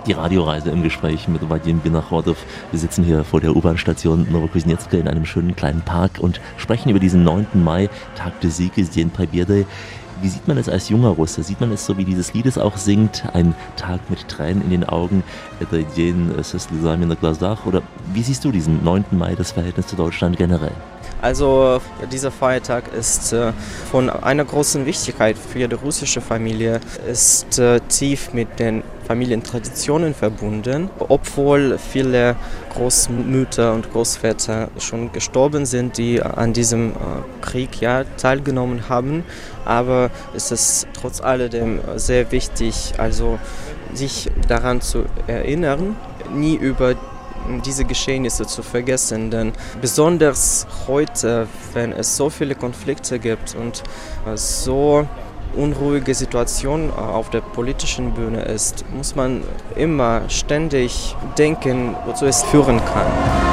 Die Radioreise im Gespräch mit Vadim Vinochodov. Wir sitzen hier vor der U-Bahn-Station Nowokuznetsk in einem schönen kleinen Park und sprechen über diesen 9. Mai, Tag des Sieges, День Победы. Wie sieht man es als junger Russe? Sieht man es so, wie dieses Lied es auch singt? Ein Tag mit Tränen in den Augen, это день со слезами на глазах? Oder wie siehst du diesen 9. Mai, das Verhältnis zu Deutschland generell? Also dieser Feiertag ist von einer großen Wichtigkeit für die russische Familie, ist tief mit den Familientraditionen verbunden. Obwohl viele Großmütter und Großväter schon gestorben sind, die an diesem Krieg ja teilgenommen haben, aber es ist trotz alledem sehr wichtig, also sich daran zu erinnern, nie über diese Geschehnisse zu vergessen, denn besonders heute, wenn es so viele Konflikte gibt und so unruhige Situation auf der politischen Bühne ist, muss man immer ständig denken, wozu es führen kann.